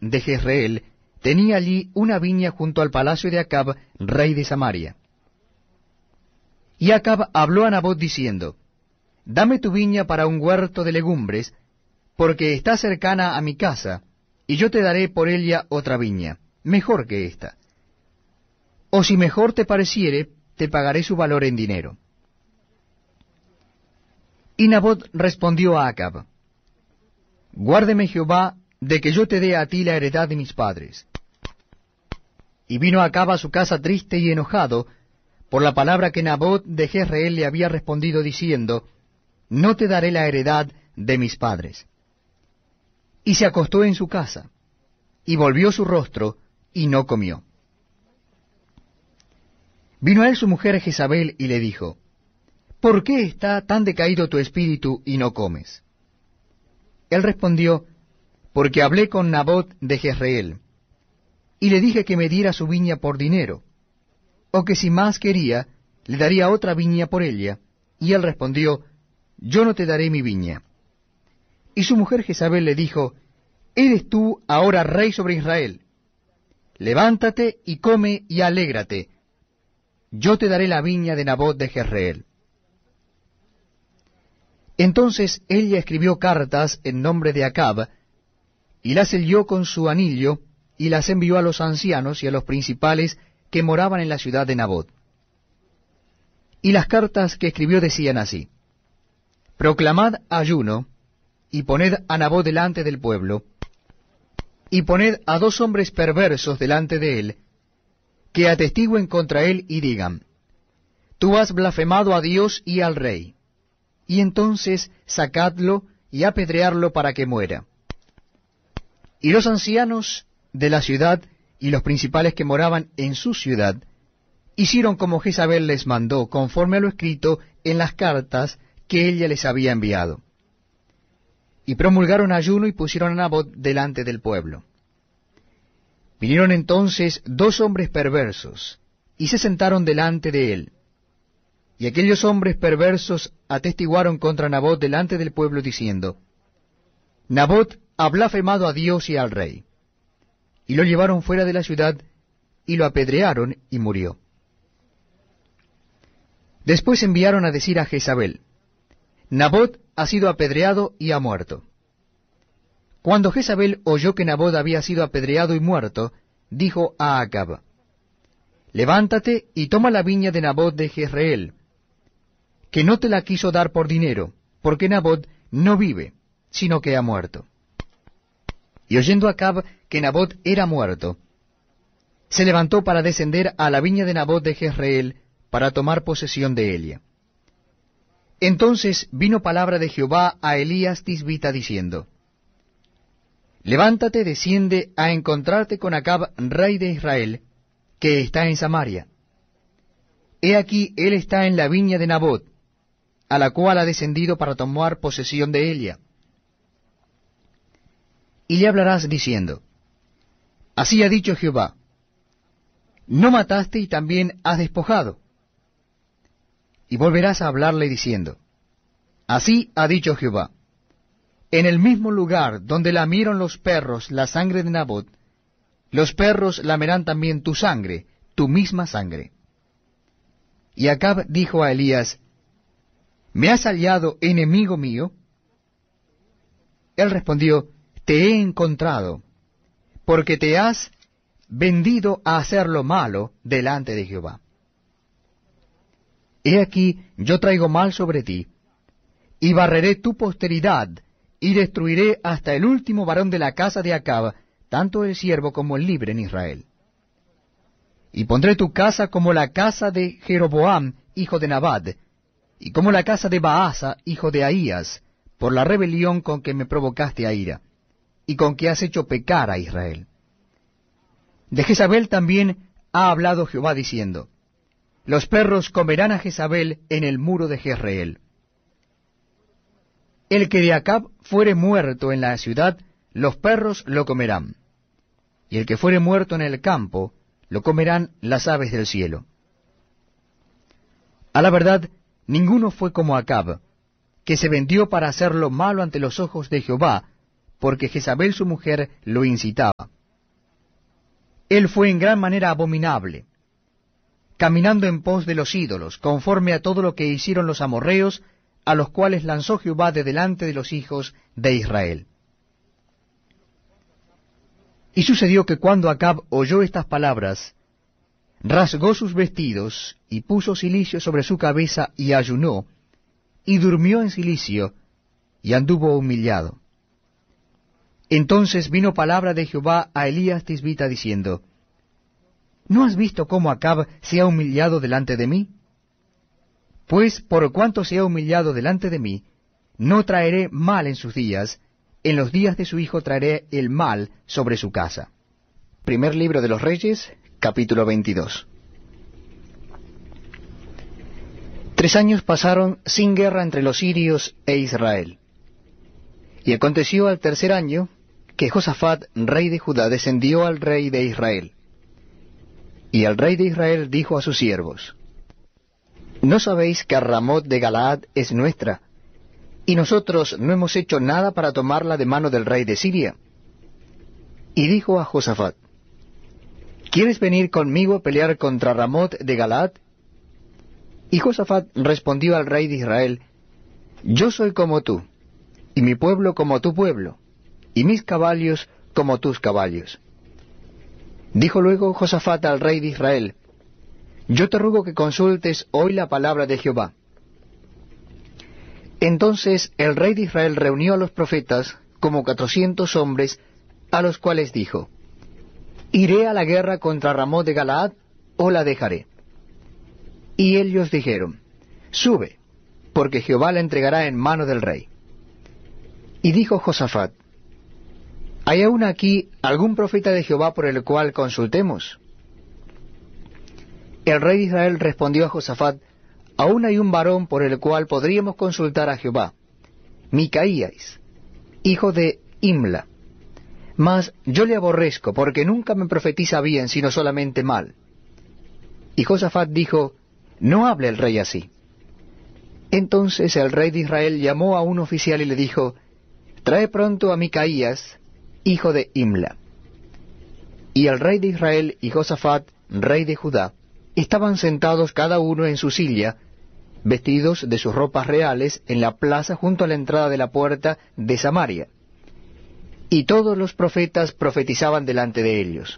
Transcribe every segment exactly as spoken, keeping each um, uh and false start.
de Jezreel tenía allí una viña junto al palacio de Acab, rey de Samaria. Y Acab habló a Nabot diciendo, Dame tu viña para un huerto de legumbres, porque está cercana a mi casa, y yo te daré por ella otra viña, mejor que esta. O si mejor te pareciere, te pagaré su valor en dinero. Y Nabot respondió a Acab, Guárdeme Jehová de que yo te dé a ti la heredad de mis padres. Y vino Acab a su casa triste y enojado por la palabra que Nabot de Jezreel le había respondido diciendo, No te daré la heredad de mis padres. Y se acostó en su casa, y volvió su rostro, y no comió. Vino a él su mujer Jezabel, y le dijo, ¿Por qué está tan decaído tu espíritu, y no comes? Él respondió, Porque hablé con Nabot de Jezreel, y le dije que me diera su viña por dinero, o que si más quería, le daría otra viña por ella. Y él respondió, Yo no te daré mi viña. Y su mujer Jezabel le dijo, ¿Eres tú ahora rey sobre Israel? Levántate y come y alégrate. Yo te daré la viña de Nabot de Jezreel. Entonces ella escribió cartas en nombre de Acab, y las selló con su anillo, y las envió a los ancianos y a los principales que moraban en la ciudad de Nabot. Y las cartas que escribió decían así, Proclamad ayuno, y poned a Nabot delante del pueblo, y poned a dos hombres perversos delante de él, que atestiguen contra él y digan, Tú has blasfemado a Dios y al rey, y entonces sacadlo y apedrearlo para que muera. Y los ancianos de la ciudad y los principales que moraban en su ciudad hicieron como Jezabel les mandó, conforme a lo escrito en las cartas que ella les había enviado. Y promulgaron ayuno y pusieron a Nabot delante del pueblo. Vinieron entonces dos hombres perversos, y se sentaron delante de él. Y aquellos hombres perversos atestiguaron contra Nabot delante del pueblo, diciendo, Nabot ha blasfemado a Dios y al rey. Y lo llevaron fuera de la ciudad, y lo apedrearon, y murió. Después enviaron a decir a Jezabel, Nabot ha sido apedreado y ha muerto. Cuando Jezabel oyó que Nabot había sido apedreado y muerto, dijo a Acab, Levántate y toma la viña de Nabot de Jezreel, que no te la quiso dar por dinero, porque Nabot no vive, sino que ha muerto. Y oyendo Acab que Nabot era muerto, se levantó para descender a la viña de Nabot de Jezreel, para tomar posesión de ella. Entonces vino palabra de Jehová a Elías Tisbita, diciendo, Levántate, desciende a encontrarte con Acab, rey de Israel, que está en Samaria. He aquí, él está en la viña de Nabot, a la cual ha descendido para tomar posesión de ella. Y le hablarás diciendo, Así ha dicho Jehová, no mataste y también has despojado. Y volverás a hablarle diciendo, Así ha dicho Jehová, en el mismo lugar donde lamieron los perros la sangre de Nabot, los perros lamerán también tu sangre, tu misma sangre. Y Acab dijo a Elías, ¿Me has hallado enemigo mío? Él respondió, Te he encontrado, porque te has vendido a hacer lo malo delante de Jehová. He aquí, yo traigo mal sobre ti, y barreré tu posteridad, y destruiré hasta el último varón de la casa de Acab, tanto el siervo como el libre en Israel. Y pondré tu casa como la casa de Jeroboam, hijo de Nabat, y como la casa de Baasa, hijo de Ahías, por la rebelión con que me provocaste a ira, y con que has hecho pecar a Israel. De Jezabel también ha hablado Jehová diciendo, Los perros comerán a Jezabel en el muro de Jezreel. El que de Acab fuere muerto en la ciudad, los perros lo comerán, y el que fuere muerto en el campo, lo comerán las aves del cielo. A la verdad, ninguno fue como Acab, que se vendió para hacer lo malo ante los ojos de Jehová, porque Jezabel su mujer lo incitaba. Él fue en gran manera abominable, caminando en pos de los ídolos, conforme a todo lo que hicieron los amorreos, a los cuales lanzó Jehová de delante de los hijos de Israel. Y sucedió que cuando Acab oyó estas palabras, rasgó sus vestidos, y puso cilicio sobre su cabeza, y ayunó, y durmió en cilicio, y anduvo humillado. Entonces vino palabra de Jehová a Elías Tisbita, diciendo, ¿no has visto cómo Acab se ha humillado delante de mí? Pues por cuanto se ha humillado delante de mí, no traeré mal en sus días, en los días de su hijo traeré el mal sobre su casa. Primer libro de los Reyes, capítulo veintidós. Tres años pasaron sin guerra entre los sirios e Israel. Y aconteció al tercer año que Josafat, rey de Judá, descendió al rey de Israel. Y el rey de Israel dijo a sus siervos, ¿no sabéis que Ramot de Galaad es nuestra, y nosotros no hemos hecho nada para tomarla de mano del rey de Siria? Y dijo a Josafat, ¿quieres venir conmigo a pelear contra Ramot de Galaad? Y Josafat respondió al rey de Israel, yo soy como tú, y mi pueblo como tu pueblo, y mis caballos como tus caballos. Dijo luego Josafat al rey de Israel, yo te ruego que consultes hoy la palabra de Jehová. Entonces el rey de Israel reunió a los profetas, como cuatrocientos hombres, a los cuales dijo, ¿iré a la guerra contra Ramot de Galaad, o la dejaré? Y ellos dijeron, sube, porque Jehová la entregará en mano del rey. Y dijo Josafat, ¿hay aún aquí algún profeta de Jehová por el cual consultemos? El rey de Israel respondió a Josafat, aún hay un varón por el cual podríamos consultar a Jehová, Micaías, hijo de Imla. Mas yo le aborrezco, porque nunca me profetiza bien, sino solamente mal. Y Josafat dijo, no hable el rey así. Entonces el rey de Israel llamó a un oficial y le dijo, trae pronto a Micaías, hijo de Imla. Y el rey de Israel y Josafat, rey de Judá, estaban sentados cada uno en su silla, vestidos de sus ropas reales, en la plaza junto a la entrada de la puerta de Samaria. Y todos los profetas profetizaban delante de ellos.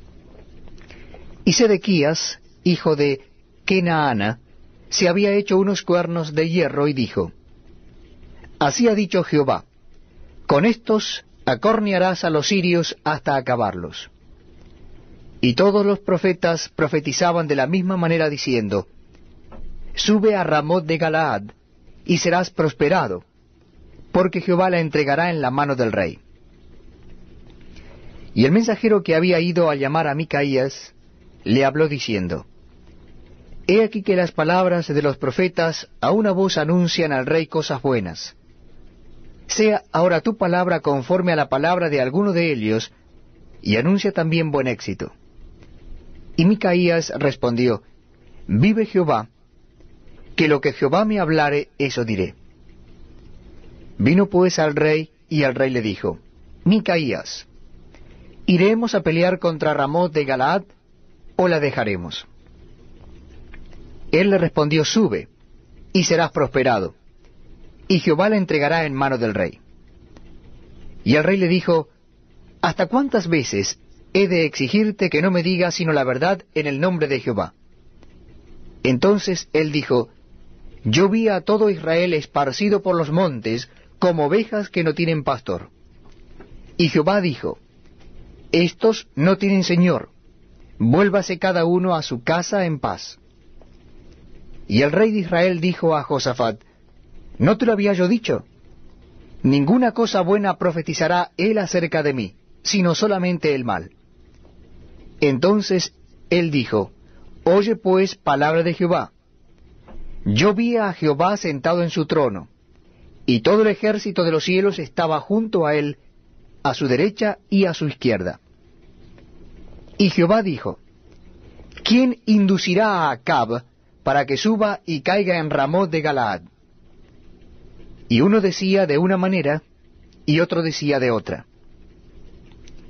Y Sedequías, hijo de Kenaana, se había hecho unos cuernos de hierro y dijo, así ha dicho Jehová, con estos acornearás a los sirios hasta acabarlos. Y todos los profetas profetizaban de la misma manera diciendo, sube a Ramot de Galaad, y serás prosperado, porque Jehová la entregará en la mano del rey. Y el mensajero que había ido a llamar a Micaías, le habló diciendo, he aquí que las palabras de los profetas a una voz anuncian al rey cosas buenas. Sea ahora tu palabra conforme a la palabra de alguno de ellos, y anuncia también buen éxito. Y Micaías respondió, vive Jehová, que lo que Jehová me hablare, eso diré. Vino pues al rey, y el rey le dijo, Micaías, ¿iremos a pelear contra Ramot de Galaad, o la dejaremos? Él le respondió, sube, y serás prosperado, y Jehová la entregará en mano del rey. Y el rey le dijo, ¿hasta cuántas veces he de exigirte que no me digas sino la verdad en el nombre de Jehová? Entonces él dijo, yo vi a todo Israel esparcido por los montes, como ovejas que no tienen pastor. Y Jehová dijo, estos no tienen señor, vuélvase cada uno a su casa en paz. Y el rey de Israel dijo a Josafat, ¿no te lo había yo dicho? Ninguna cosa buena profetizará él acerca de mí, sino solamente el mal. Entonces él dijo, oye pues palabra de Jehová. Yo vi a Jehová sentado en su trono, y todo el ejército de los cielos estaba junto a él, a su derecha y a su izquierda. Y Jehová dijo, ¿quién inducirá a Acab para que suba y caiga en Ramot de Galaad? Y uno decía de una manera, y otro decía de otra.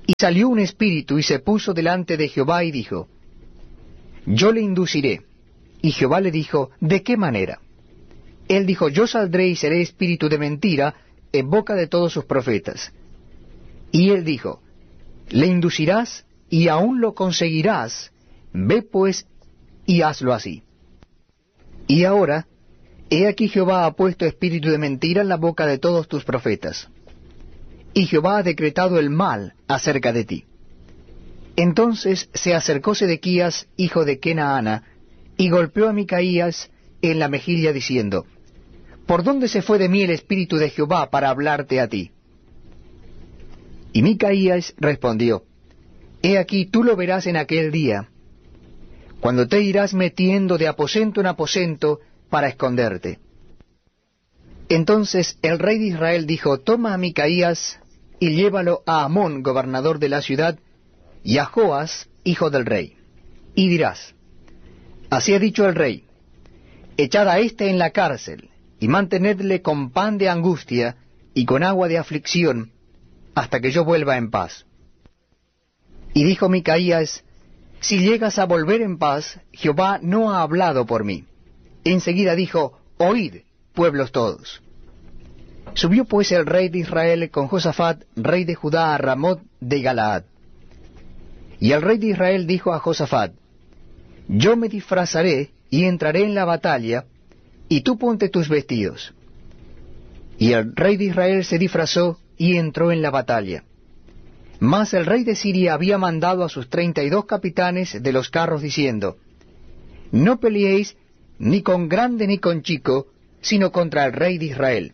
Y salió un espíritu y se puso delante de Jehová y dijo, yo le induciré. Y Jehová le dijo, ¿de qué manera? Él dijo, yo saldré y seré espíritu de mentira en boca de todos sus profetas. Y él dijo, le inducirás y aún lo conseguirás, ve pues y hazlo así. Y ahora, he aquí Jehová ha puesto espíritu de mentira en la boca de todos tus profetas. Y Jehová ha decretado el mal acerca de ti. Entonces se acercó Sedequías, hijo de Kenaana, y golpeó a Micaías en la mejilla diciendo, ¿por dónde se fue de mí el espíritu de Jehová para hablarte a ti? Y Micaías respondió, he aquí tú lo verás en aquel día, cuando te irás metiendo de aposento en aposento para esconderte. Entonces el rey de Israel dijo, toma a Micaías y llévalo a Amón, gobernador de la ciudad, y a Joas, hijo del rey. Y dirás, así ha dicho el rey, echad a éste en la cárcel, y mantenedle con pan de angustia y con agua de aflicción, hasta que yo vuelva en paz. Y dijo Micaías, si llegas a volver en paz, Jehová no ha hablado por mí. Enseguida dijo, oíd, pueblos todos. Subió pues el rey de Israel con Josafat, rey de Judá, a Ramot de Galaad. Y el rey de Israel dijo a Josafat, yo me disfrazaré y entraré en la batalla, y tú ponte tus vestidos. Y el rey de Israel se disfrazó y entró en la batalla. Mas el rey de Siria había mandado a sus treinta y dos capitanes de los carros diciendo, no peleéis ni con grande ni con chico, sino contra el rey de Israel.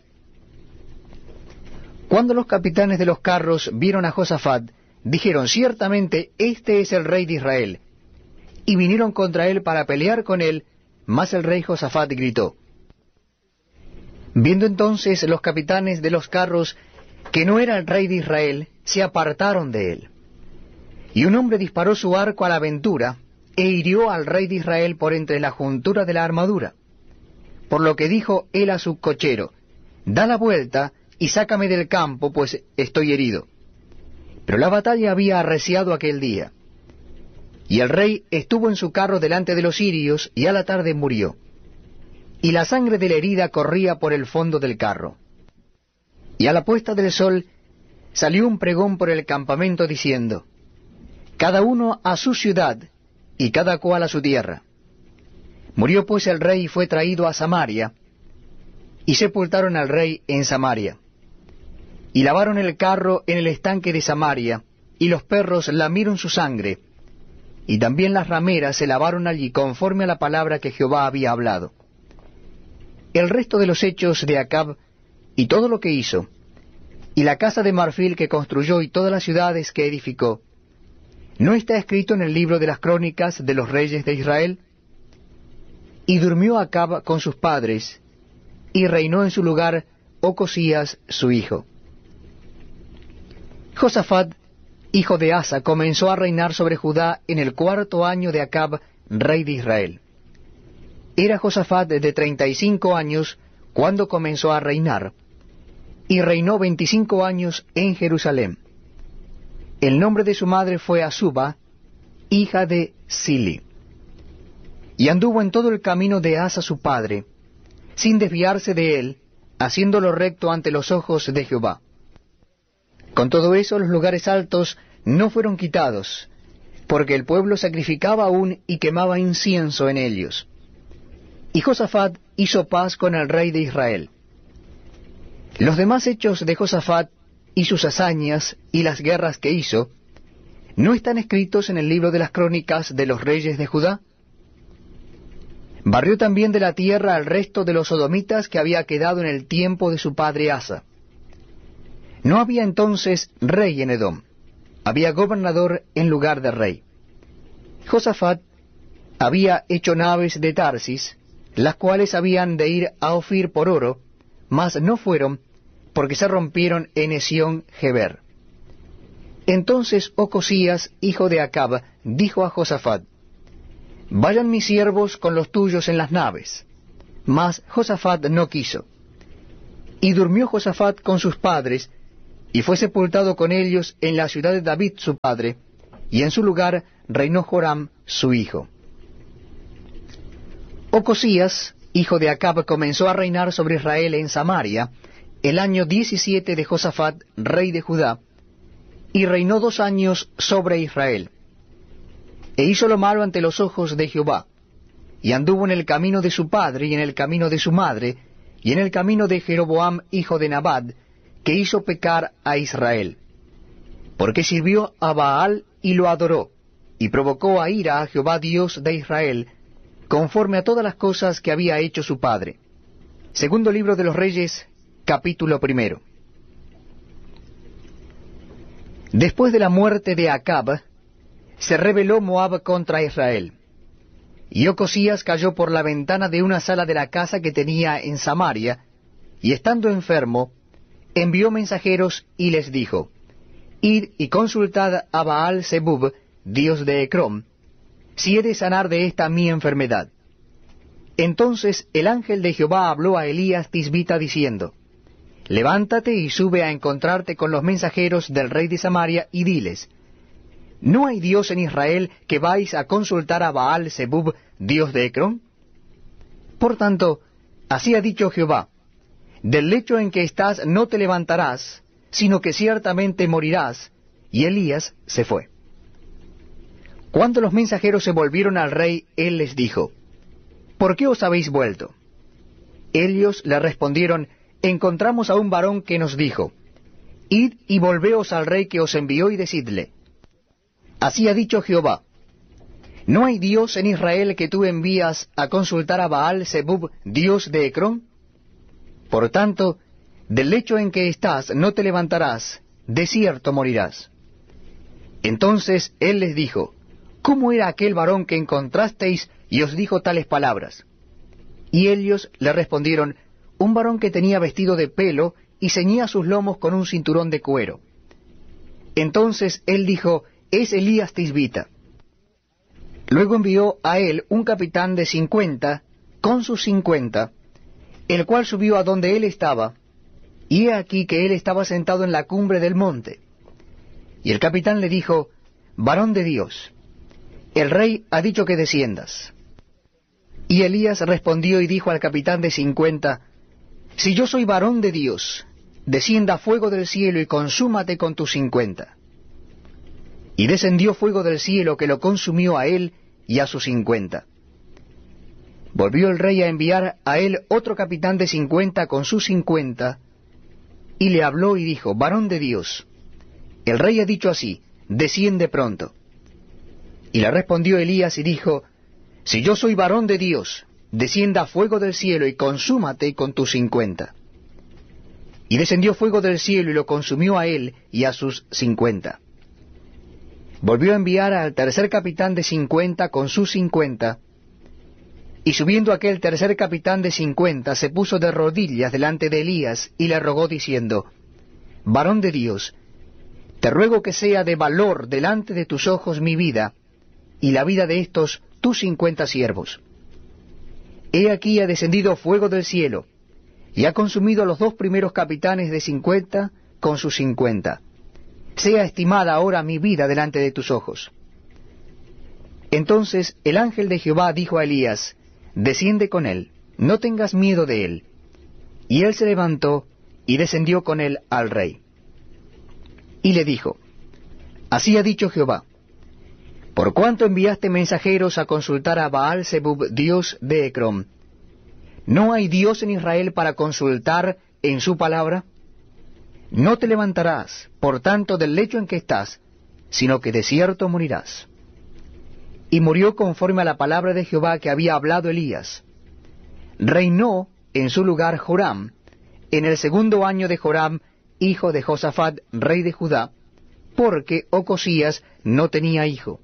Cuando los capitanes de los carros vieron a Josafat, dijeron, ciertamente este es el rey de Israel. Y vinieron contra él para pelear con él, mas el rey Josafat gritó. Viendo entonces los capitanes de los carros que no era el rey de Israel, se apartaron de él. Y un hombre disparó su arco a la aventura, e hirió al rey de Israel por entre la juntura de la armadura. Por lo que dijo él a su cochero, da la vuelta y sácame del campo, pues estoy herido. Pero la batalla había arreciado aquel día. Y el rey estuvo en su carro delante de los sirios, y a la tarde murió. Y la sangre de la herida corría por el fondo del carro. Y a la puesta del sol salió un pregón por el campamento diciendo, cada uno a su ciudad, y cada cual a su tierra. Murió pues el rey y fue traído a Samaria, y sepultaron al rey en Samaria. Y lavaron el carro en el estanque de Samaria, y los perros lamieron su sangre, y también las rameras se lavaron allí conforme a la palabra que Jehová había hablado. El resto de los hechos de Acab, y todo lo que hizo, y la casa de marfil que construyó y todas las ciudades que edificó, ¿no está escrito en el libro de las crónicas de los reyes de Israel? Y durmió Acab con sus padres, y reinó en su lugar Ocosías su hijo. Josafat, hijo de Asa, comenzó a reinar sobre Judá en el cuarto año de Acab, rey de Israel. Era Josafat de treinta y cinco años cuando comenzó a reinar, y reinó veinticinco años en Jerusalén. El nombre de su madre fue Azuba, hija de Sili. Y anduvo en todo el camino de Asa su padre, sin desviarse de él, haciéndolo recto ante los ojos de Jehová. Con todo eso los lugares altos no fueron quitados, porque el pueblo sacrificaba aún y quemaba incienso en ellos. Y Josafat hizo paz con el rey de Israel. Los demás hechos de Josafat y sus hazañas y las guerras que hizo, ¿no están escritos en el libro de las crónicas de los reyes de Judá? Barrió también de la tierra al resto de los sodomitas que había quedado en el tiempo de su padre Asa. No había entonces rey en Edom, había gobernador en lugar de rey. Josafat había hecho naves de Tarsis, las cuales habían de ir a Ofir por oro, mas no fueron, porque se rompieron en Esión-Geber. Entonces Ocosías, hijo de Acab, dijo a Josafat, vayan mis siervos con los tuyos en las naves. Mas Josafat no quiso. Y durmió Josafat con sus padres, y fue sepultado con ellos en la ciudad de David su padre, y en su lugar reinó Joram su hijo. Ocosías, hijo de Acab, comenzó a reinar sobre Israel en Samaria, el año diecisiete de Josafat, rey de Judá, y reinó dos años sobre Israel. E hizo lo malo ante los ojos de Jehová, y anduvo en el camino de su padre y en el camino de su madre, y en el camino de Jeroboam, hijo de Nabat, que hizo pecar a Israel. Porque sirvió a Baal y lo adoró, y provocó a ira a Jehová Dios de Israel, conforme a todas las cosas que había hecho su padre. Segundo libro de los Reyes, capítulo primero. Después de la muerte de Acab, se rebeló Moab contra Israel. Y Ocosías cayó por la ventana de una sala de la casa que tenía en Samaria, y estando enfermo, envió mensajeros y les dijo, Id y consultad a Baal Zebub, dios de Ecrón, si he de sanar de esta mi enfermedad. Entonces el ángel de Jehová habló a Elías Tisbita diciendo, Levántate y sube a encontrarte con los mensajeros del rey de Samaria, y diles, ¿no hay Dios en Israel que vais a consultar a Baal Zebub, dios de Ecrón? Por tanto, así ha dicho Jehová, del lecho en que estás no te levantarás, sino que ciertamente morirás. Y Elías se fue. Cuando los mensajeros se volvieron al rey, él les dijo, ¿por qué os habéis vuelto? Ellos le respondieron, encontramos a un varón que nos dijo, Id y volveos al rey que os envió y decidle, así ha dicho Jehová, ¿no hay Dios en Israel que tú envías a consultar a Baal Zebub, dios de Ecrón? Por tanto, del lecho en que estás no te levantarás, de cierto morirás. Entonces él les dijo, ¿cómo era aquel varón que encontrasteis y os dijo tales palabras? Y ellos le respondieron, un varón que tenía vestido de pelo y ceñía sus lomos con un cinturón de cuero. Entonces él dijo, es Elías Tisbita. Luego envió a él un capitán de cincuenta, con sus cincuenta, el cual subió a donde él estaba, y he aquí que él estaba sentado en la cumbre del monte. Y el capitán le dijo, varón de Dios, el rey ha dicho que desciendas. Y Elías respondió y dijo al capitán de cincuenta, si yo soy varón de Dios, descienda fuego del cielo y consúmate con tus cincuenta. Y descendió fuego del cielo que lo consumió a él y a sus cincuenta. Volvió el rey a enviar a él otro capitán de cincuenta con sus cincuenta, y le habló y dijo, varón de Dios, el rey ha dicho así, desciende pronto. Y le respondió Elías y dijo, si yo soy varón de Dios, descienda fuego del cielo y consúmate con tus cincuenta. Y descendió fuego del cielo y lo consumió a él y a sus cincuenta. Volvió a enviar al tercer capitán de cincuenta con sus cincuenta, y subiendo aquel tercer capitán de cincuenta, se puso de rodillas delante de Elías, y le rogó diciendo, varón de Dios, te ruego que sea de valor delante de tus ojos mi vida, y la vida de estos tus cincuenta siervos. He aquí ha descendido fuego del cielo, y ha consumido a los dos primeros capitanes de cincuenta con sus cincuenta. Sea estimada ahora mi vida delante de tus ojos. Entonces el ángel de Jehová dijo a Elías, desciende con él, no tengas miedo de él. Y él se levantó y descendió con él al rey. Y le dijo, así ha dicho Jehová, por cuanto enviaste mensajeros a consultar a Baal Zebub, dios de Ecrón, ¿no hay Dios en Israel para consultar en su palabra? No te levantarás, por tanto, del lecho en que estás, sino que de cierto morirás. Y murió conforme a la palabra de Jehová que había hablado Elías. Reinó en su lugar Joram, en el segundo año de Joram, hijo de Josafat, rey de Judá, porque Ocosías no tenía hijo.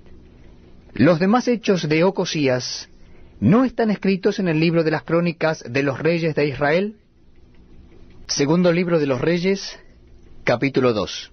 Los demás hechos de Ocosías no están escritos en el libro de las crónicas de los reyes de Israel. Segundo libro de los Reyes, capítulo dos.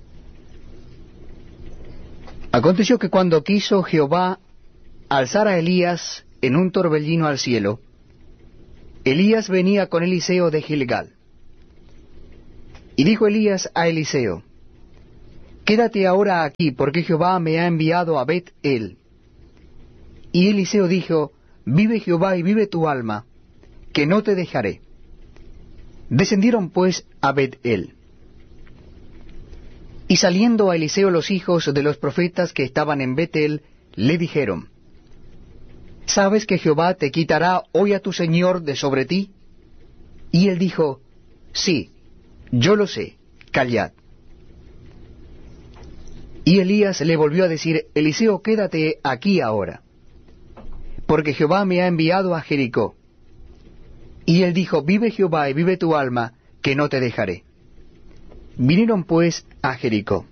Aconteció que cuando quiso Jehová alzar a Elías en un torbellino al cielo, Elías venía con Eliseo de Gilgal. Y dijo Elías a Eliseo, quédate ahora aquí, porque Jehová me ha enviado a Bet-el. Y Eliseo dijo, vive Jehová y vive tu alma, que no te dejaré. Descendieron pues a Bet-el. Y saliendo a Eliseo los hijos de los profetas que estaban en Bet-el, le dijeron, ¿sabes que Jehová te quitará hoy a tu señor de sobre ti? Y él dijo, sí, yo lo sé, callad. Y Elías le volvió a decir, Eliseo, quédate aquí ahora, porque Jehová me ha enviado a Jericó. Y él dijo, vive Jehová y vive tu alma, que no te dejaré. Vinieron pues a Jericó.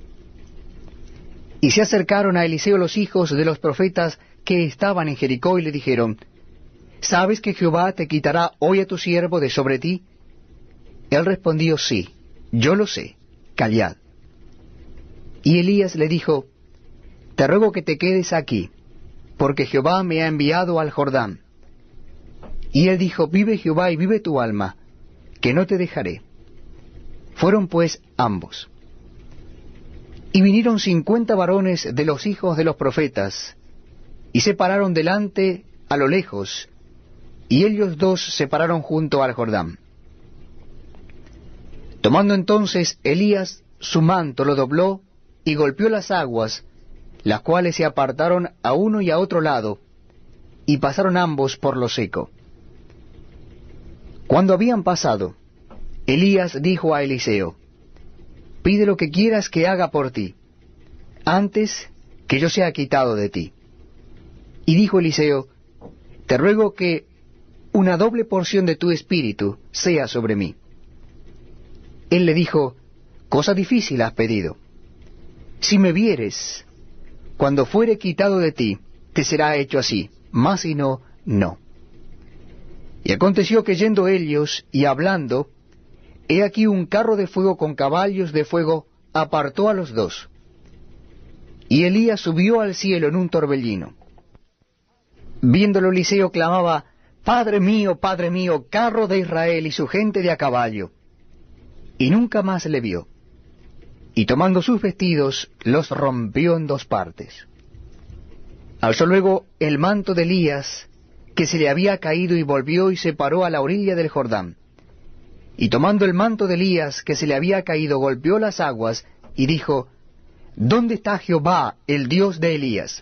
Y se acercaron a Eliseo los hijos de los profetas que estaban en Jericó y le dijeron, ¿sabes que Jehová te quitará hoy a tu siervo de sobre ti? Él respondió, sí, yo lo sé, callad. Y Elías le dijo, te ruego que te quedes aquí, porque Jehová me ha enviado al Jordán. Y él dijo, vive Jehová y vive tu alma, que no te dejaré. Fueron pues ambos. Y vinieron cincuenta varones de los hijos de los profetas, y se pararon delante a lo lejos, y ellos dos se pararon junto al Jordán. Tomando entonces Elías su manto, lo dobló, y golpeó las aguas, las cuales se apartaron a uno y a otro lado, y pasaron ambos por lo seco. Cuando habían pasado, Elías dijo a Eliseo, pide lo que quieras que haga por ti, antes que yo sea quitado de ti. Y dijo Eliseo, te ruego que una doble porción de tu espíritu sea sobre mí. Él le dijo, cosa difícil has pedido. Si me vieres, cuando fuere quitado de ti, te será hecho así, mas si no, no. Y aconteció que yendo ellos y hablando, he aquí un carro de fuego con caballos de fuego apartó a los dos. Y Elías subió al cielo en un torbellino. Viéndolo Eliseo clamaba, Padre mío, Padre mío, carro de Israel y su gente de a caballo. Y nunca más le vio. Y tomando sus vestidos, los rompió en dos partes. Alzó luego el manto de Elías, que se le había caído, y volvió y se paró a la orilla del Jordán. Y tomando el manto de Elías, que se le había caído, golpeó las aguas, y dijo, ¿dónde está Jehová, el Dios de Elías?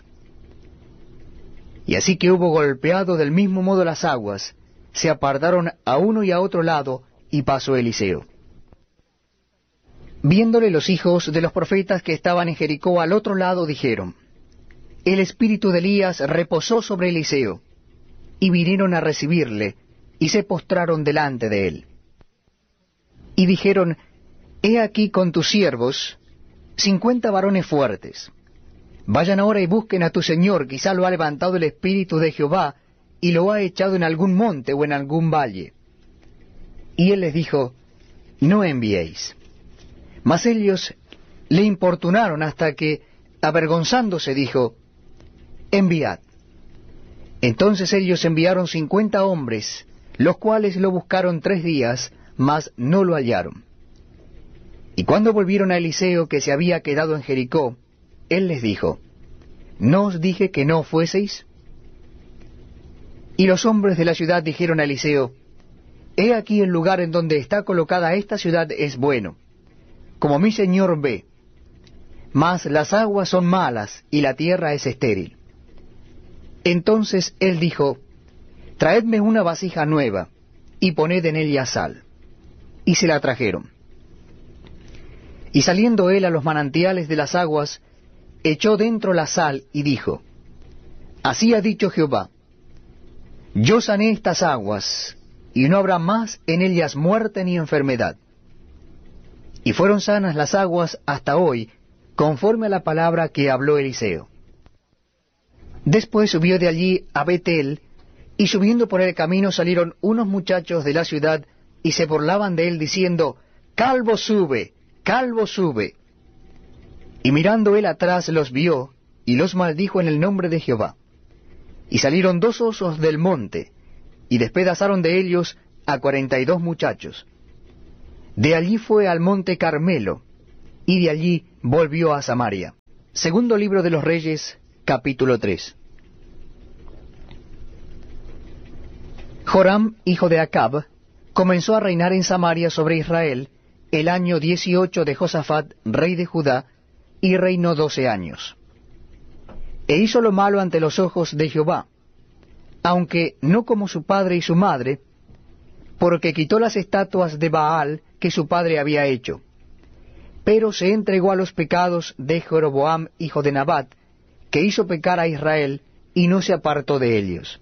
Y así que hubo golpeado del mismo modo las aguas, se apartaron a uno y a otro lado, y pasó Eliseo. Viéndole los hijos de los profetas que estaban en Jericó al otro lado, dijeron, el espíritu de Elías reposó sobre Eliseo, y vinieron a recibirle, y se postraron delante de él. Y dijeron, he aquí con tus siervos cincuenta varones fuertes. Vayan ahora y busquen a tu señor, quizá lo ha levantado el espíritu de Jehová, y lo ha echado en algún monte o en algún valle. Y él les dijo, no enviéis. Mas ellos le importunaron hasta que, avergonzándose, dijo, enviad. Entonces ellos enviaron cincuenta hombres, los cuales lo buscaron tres días, mas no lo hallaron. Y cuando volvieron a Eliseo, que se había quedado en Jericó, él les dijo, ¿no os dije que no fueseis? Y los hombres de la ciudad dijeron a Eliseo, he aquí el lugar en donde está colocada esta ciudad es bueno, como mi señor ve, mas las aguas son malas y la tierra es estéril. Entonces él dijo, traedme una vasija nueva, y poned en ella sal. Y se la trajeron. Y saliendo él a los manantiales de las aguas, echó dentro la sal, y dijo, así ha dicho Jehová, yo sané estas aguas, y no habrá más en ellas muerte ni enfermedad. Y fueron sanas las aguas hasta hoy, conforme a la palabra que habló Eliseo. Después subió de allí a Bet-el, y subiendo por el camino salieron unos muchachos de la ciudad, y se burlaban de él, diciendo, calvo sube, calvo sube. Y mirando él atrás los vio, y los maldijo en el nombre de Jehová. Y salieron dos osos del monte, y despedazaron de ellos a cuarenta y dos muchachos. De allí fue al monte Carmelo, y de allí volvió a Samaria. Segundo libro de los Reyes, capítulo tres. Joram, hijo de Acab, comenzó a reinar en Samaria sobre Israel el año dieciocho de Josafat, rey de Judá, y reinó doce años. E hizo lo malo ante los ojos de Jehová, aunque no como su padre y su madre, porque quitó las estatuas de Baal que su padre había hecho, pero se entregó a los pecados de Jeroboam, hijo de Nabat, que hizo pecar a Israel, y no se apartó de ellos.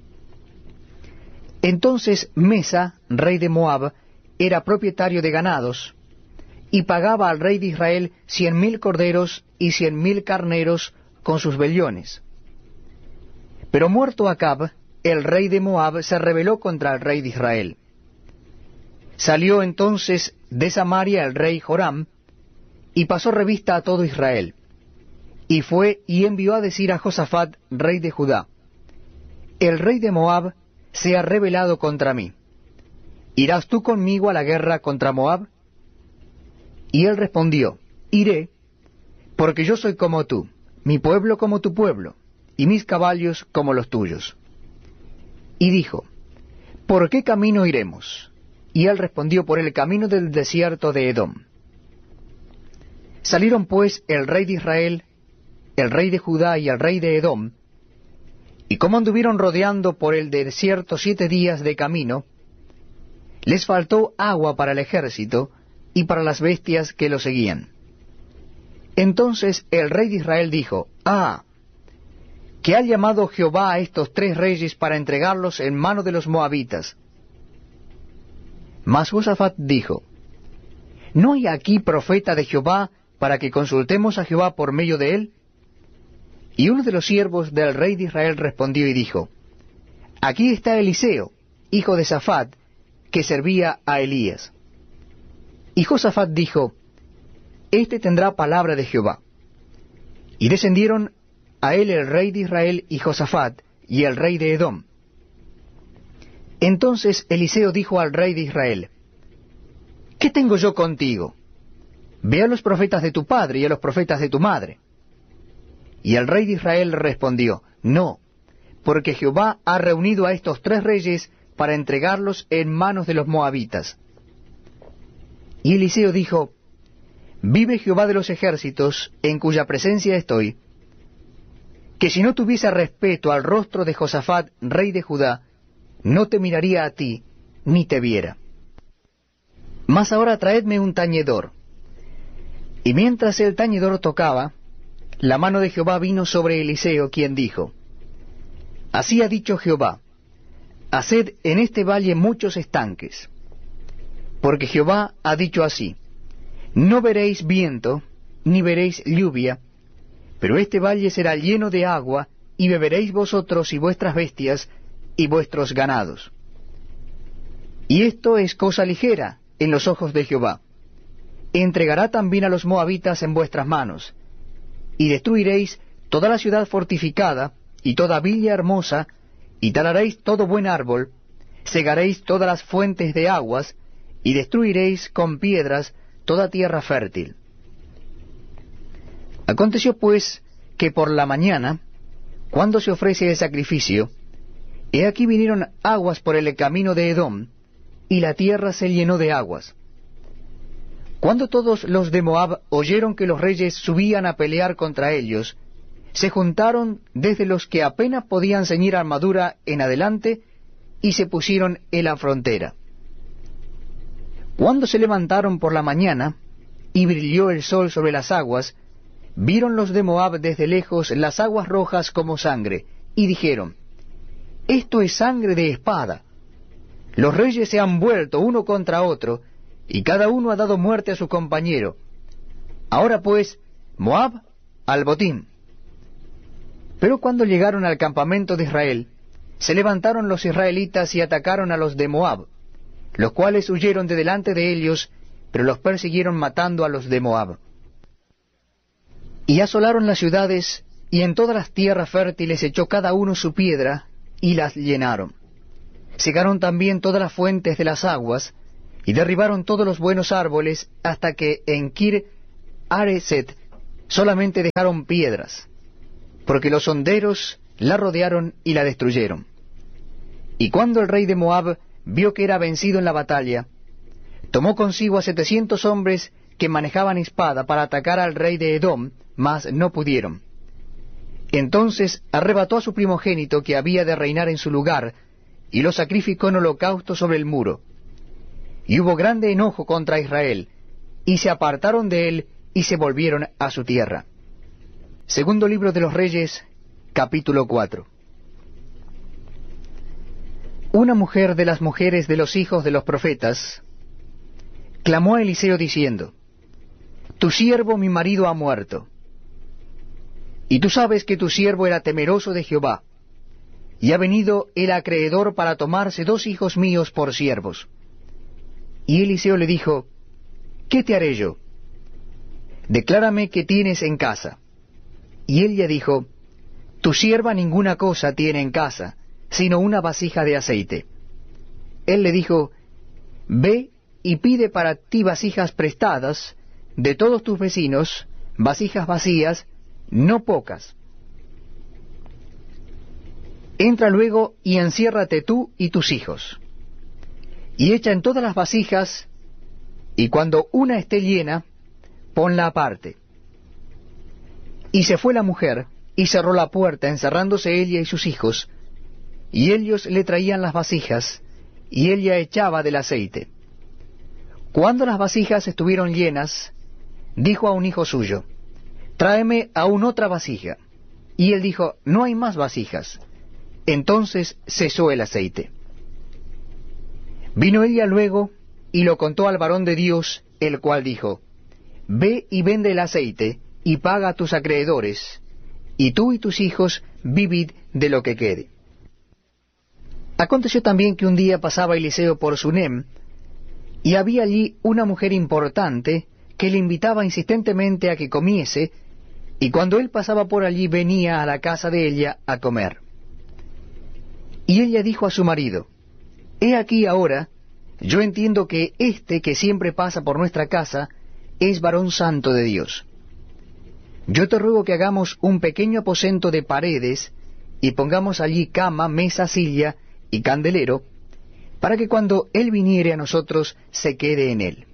Entonces Mesa, rey de Moab, era propietario de ganados, y pagaba al rey de Israel cien mil corderos y cien mil carneros con sus vellones. Pero muerto Acab, el rey de Moab se rebeló contra el rey de Israel. Salió entonces de Samaria el rey Joram, y pasó revista a todo Israel, y fue y envió a decir a Josafat, rey de Judá: el rey de Moab se ha rebelado contra mí. ¿Irás tú conmigo a la guerra contra Moab? Y él respondió: iré, porque yo soy como tú, mi pueblo como tu pueblo, y mis caballos como los tuyos. Y dijo: ¿por qué camino iremos? Y él respondió: por el camino del desierto de Edom. Salieron pues el rey de Israel, el rey de Judá y el rey de Edom, y como anduvieron rodeando por el desierto siete días de camino, les faltó agua para el ejército y para las bestias que lo seguían. Entonces el rey de Israel dijo: Ah, que ha llamado Jehová a estos tres reyes para entregarlos en mano de los moabitas. Mas Josafat dijo: ¿no hay aquí profeta de Jehová para que consultemos a Jehová por medio de él? Y uno de los siervos del rey de Israel respondió y dijo: aquí está Eliseo, hijo de Safat, que servía a Elías. Y Josafat dijo: este tendrá palabra de Jehová. Y descendieron a él el rey de Israel y Josafat, y el rey de Edom. Entonces Eliseo dijo al rey de Israel: ¿qué tengo yo contigo? Ve a los profetas de tu padre y a los profetas de tu madre. Y el rey de Israel respondió: no, porque Jehová ha reunido a estos tres reyes para entregarlos en manos de los moabitas. Y Eliseo dijo: vive Jehová de los ejércitos, en cuya presencia estoy, que si no tuviese respeto al rostro de Josafat, rey de Judá, no te miraría a ti, ni te viera. Mas ahora traedme un tañedor. Y mientras el tañedor tocaba, la mano de Jehová vino sobre Eliseo, quien dijo: así ha dicho Jehová, haced en este valle muchos estanques. Porque Jehová ha dicho así: no veréis viento, ni veréis lluvia, pero este valle será lleno de agua, y beberéis vosotros y vuestras bestias, y vuestros ganados. Y esto es cosa ligera en los ojos de Jehová. Entregará también a los moabitas en vuestras manos, y destruiréis toda la ciudad fortificada, y toda villa hermosa, y talaréis todo buen árbol, cegaréis todas las fuentes de aguas, y destruiréis con piedras toda tierra fértil. Aconteció pues que por la mañana, cuando se ofrece el sacrificio, he aquí vinieron aguas por el camino de Edom, y la tierra se llenó de aguas. Cuando todos los de Moab oyeron que los reyes subían a pelear contra ellos, se juntaron desde los que apenas podían ceñir armadura en adelante, y se pusieron en la frontera. Cuando se levantaron por la mañana, y brilló el sol sobre las aguas, vieron los de Moab desde lejos las aguas rojas como sangre, y dijeron: esto es sangre de espada. Los reyes se han vuelto uno contra otro, y cada uno ha dado muerte a su compañero. Ahora pues, Moab, al botín. Pero cuando llegaron al campamento de Israel, se levantaron los israelitas y atacaron a los de Moab, los cuales huyeron de delante de ellos, pero los persiguieron matando a los de Moab. Y asolaron las ciudades, y en todas las tierras fértiles echó cada uno su piedra, y las llenaron. Cegaron también todas las fuentes de las aguas, y derribaron todos los buenos árboles, hasta que en Kir Hareset solamente dejaron piedras, porque los honderos la rodearon y la destruyeron. Y cuando el rey de Moab vio que era vencido en la batalla, tomó consigo a setecientos hombres que manejaban espada para atacar al rey de Edom, mas no pudieron. Entonces arrebató a su primogénito que había de reinar en su lugar, y lo sacrificó en holocausto sobre el muro. Y hubo grande enojo contra Israel, y se apartaron de él, y se volvieron a su tierra. Segundo libro de los Reyes, capítulo cuatro. Una mujer de las mujeres de los hijos de los profetas clamó a Eliseo diciendo: Tu siervo mi marido ha muerto. Y tú sabes que tu siervo era temeroso de Jehová, y ha venido el acreedor para tomarse dos hijos míos por siervos. Y Eliseo le dijo: ¿Qué te haré yo? Declárame qué tienes en casa. Y ella dijo: Tu sierva ninguna cosa tiene en casa, sino una vasija de aceite. Él le dijo: Ve y pide para ti vasijas prestadas de todos tus vecinos, vasijas vacías, no pocas. Entra luego y enciérrate tú y tus hijos, y echa en todas las vasijas, y cuando una esté llena, ponla aparte. Y se fue la mujer, y cerró la puerta, encerrándose ella y sus hijos, y ellos le traían las vasijas, y ella echaba del aceite. Cuando las vasijas estuvieron llenas, dijo a un hijo suyo: Tráeme aún otra vasija. Y él dijo: No hay más vasijas. Entonces cesó el aceite. Vino ella luego, y lo contó al varón de Dios, el cual dijo: Ve y vende el aceite, y paga a tus acreedores, y tú y tus hijos vivid de lo que quede. Aconteció también que un día pasaba Eliseo por Sunem, y había allí una mujer importante que le invitaba insistentemente a que comiese, y cuando él pasaba por allí venía a la casa de ella a comer. Y ella dijo a su marido: He aquí ahora, yo entiendo que este que siempre pasa por nuestra casa es varón santo de Dios. Yo te ruego que hagamos un pequeño aposento de paredes, y pongamos allí cama, mesa, silla y candelero, para que cuando él viniere a nosotros se quede en él.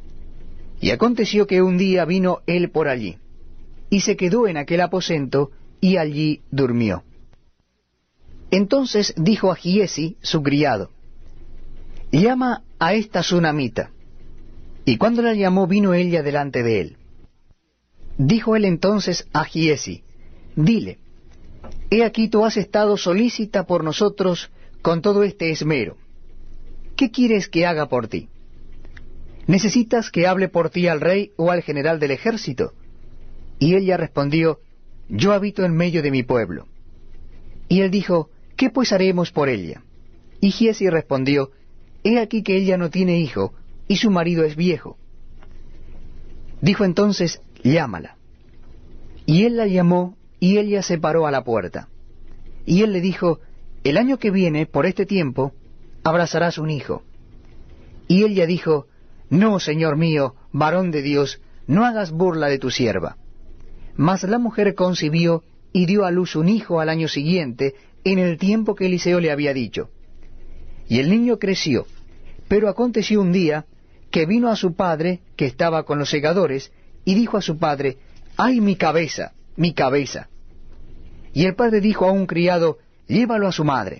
Y aconteció que un día vino él por allí, y se quedó en aquel aposento, y allí durmió. Entonces dijo a Giesi, su criado: Llama a esta sunamita. Y cuando la llamó, vino ella delante de él. Dijo él entonces a Giesi: Dile, he aquí tú has estado solícita por nosotros con todo este esmero. ¿Qué quieres que haga por ti? ¿Necesitas que hable por ti al rey o al general del ejército? Y ella respondió: Yo habito en medio de mi pueblo. Y él dijo: ¿Qué pues haremos por ella? Y Giesi respondió: He aquí que ella no tiene hijo, y su marido es viejo. Dijo entonces: Llámala. Y él la llamó, y ella se paró a la puerta. Y él le dijo: El año que viene, por este tiempo, abrazarás un hijo. Y ella dijo: No, señor mío, varón de Dios, no hagas burla de tu sierva. Mas la mujer concibió y dio a luz un hijo al año siguiente, en el tiempo que Eliseo le había dicho. Y el niño creció, pero aconteció un día que vino a su padre, que estaba con los segadores, y dijo a su padre: ¡Ay, mi cabeza, mi cabeza! Y el padre dijo a un criado: Llévalo a su madre.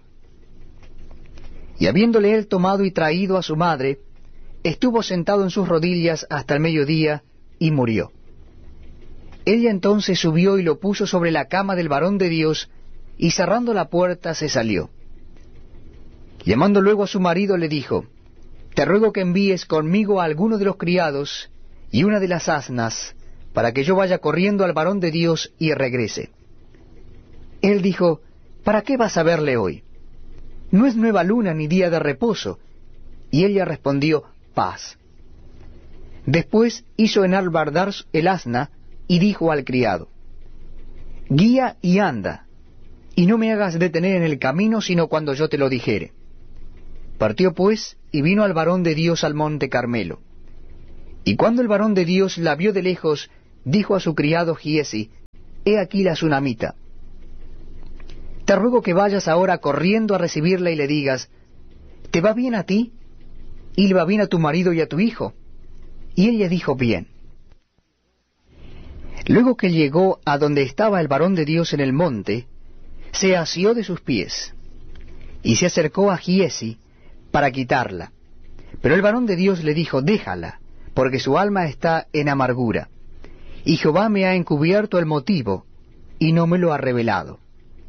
Y habiéndole él tomado y traído a su madre, estuvo sentado en sus rodillas hasta el mediodía, y murió. Ella entonces subió y lo puso sobre la cama del varón de Dios, y cerrando la puerta se salió. Llamando luego a su marido le dijo: Te ruego que envíes conmigo a alguno de los criados y una de las asnas, para que yo vaya corriendo al varón de Dios y regrese. Él dijo: ¿Para qué vas a verle hoy? No es nueva luna ni día de reposo. Y ella respondió: Paz. Después hizo enalbardar el asna, y dijo al criado: Guía y anda, y no me hagas detener en el camino, sino cuando yo te lo dijere. Partió pues, y vino al varón de Dios al monte Carmelo. Y cuando el varón de Dios la vio de lejos, dijo a su criado Giesi: He aquí la sunamita. Te ruego que vayas ahora corriendo a recibirla y le digas: ¿Te va bien a ti? ¿Y le va bien a tu marido y a tu hijo? Y ella dijo: Bien. Luego que llegó a donde estaba el varón de Dios en el monte, se asió de sus pies, y se acercó a Giesi para quitarla. Pero el varón de Dios le dijo: Déjala, porque su alma está en amargura, y Jehová me ha encubierto el motivo, y no me lo ha revelado.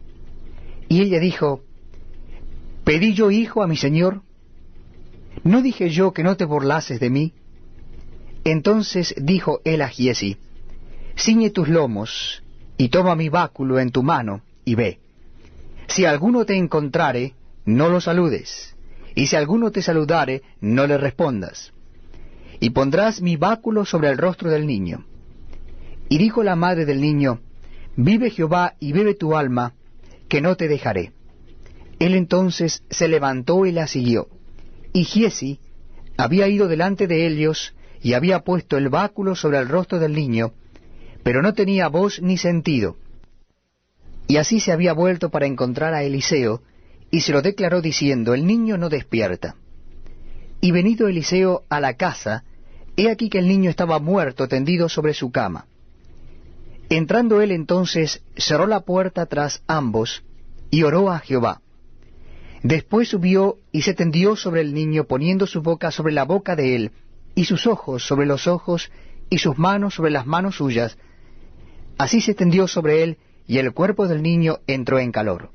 Y ella dijo: ¿Pedí yo hijo a mi señor? ¿No dije yo que no te burlases de mí? Entonces dijo él a Giesi: Ciñe tus lomos, y toma mi báculo en tu mano, y ve. Si alguno te encontrare, no lo saludes, y si alguno te saludare, no le respondas. Y pondrás mi báculo sobre el rostro del niño. Y dijo la madre del niño: Vive Jehová y bebe tu alma, que no te dejaré. Él entonces se levantó y la siguió. Y Giesi había ido delante de ellos, y había puesto el báculo sobre el rostro del niño, pero no tenía voz ni sentido. Y así se había vuelto para encontrar a Eliseo, y se lo declaró diciendo: El niño no despierta. Y venido Eliseo a la casa, he aquí que el niño estaba muerto tendido sobre su cama. Entrando él entonces, cerró la puerta tras ambos, y oró a Jehová. Después subió y se tendió sobre el niño, poniendo su boca sobre la boca de él, y sus ojos sobre los ojos, y sus manos sobre las manos suyas. Así se tendió sobre él, y el cuerpo del niño entró en calor.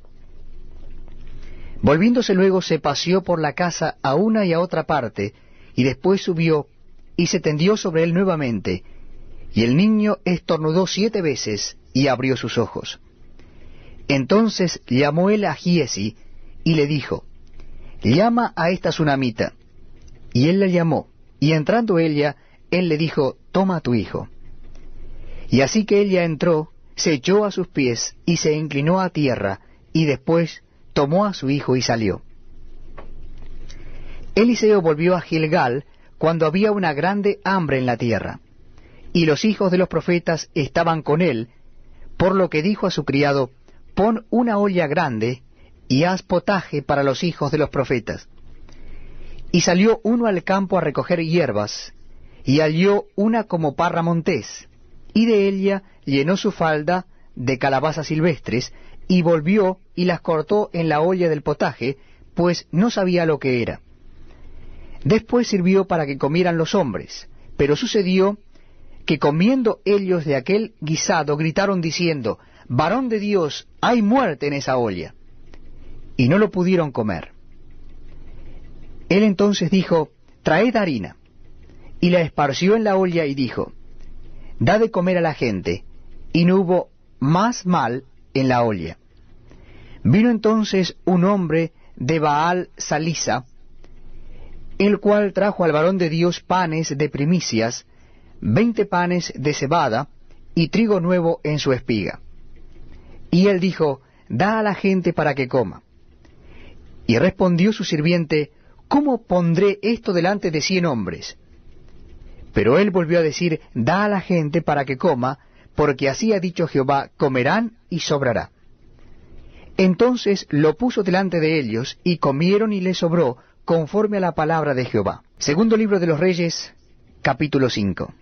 Volviéndose luego se paseó por la casa a una y a otra parte, y después subió, y se tendió sobre él nuevamente, y el niño estornudó siete veces, y abrió sus ojos. Entonces llamó él a Giesi, y le dijo: Llama a esta sunamita. Y él la llamó, y entrando ella, él le dijo: Toma a tu hijo. Y así que ella entró, se echó a sus pies, y se inclinó a tierra, y después tomó a su hijo y salió. Eliseo volvió a Gilgal, cuando había una grande hambre en la tierra, y los hijos de los profetas estaban con él, por lo que dijo a su criado: Pon una olla grande, y haz potaje para los hijos de los profetas. Y salió uno al campo a recoger hierbas, y halló una como parra montés, y de ella llenó su falda de calabazas silvestres, y volvió y las cortó en la olla del potaje, pues no sabía lo que era. Después sirvió para que comieran los hombres, pero sucedió que comiendo ellos de aquel guisado gritaron diciendo: Varón de Dios, hay muerte en esa olla. Y no lo pudieron comer. Él entonces dijo: Traed harina. Y la esparció en la olla y dijo: Da de comer a la gente. Y no hubo más mal en la olla. Vino entonces un hombre de Baal Salisa, el cual trajo al varón de Dios panes de primicias, veinte panes de cebada, y trigo nuevo en su espiga. Y él dijo: Da a la gente para que coma. Y respondió su sirviente: ¿Cómo pondré esto delante de cien hombres? Pero él volvió a decir: Da a la gente para que coma, porque así ha dicho Jehová: comerán y sobrará. Entonces lo puso delante de ellos, y comieron y les sobró, conforme a la palabra de Jehová. Segundo libro de los Reyes, capítulo cinco.